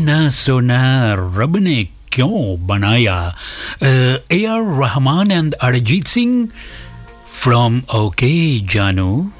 इतना सोना रब ने क्यों बनाया. A.R. Rahman and Arjit Singh from OK Janu.